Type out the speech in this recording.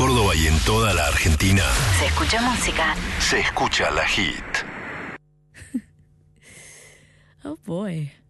Córdoba y en toda la Argentina, Se escucha música. se escucha La Hit. Oh boy.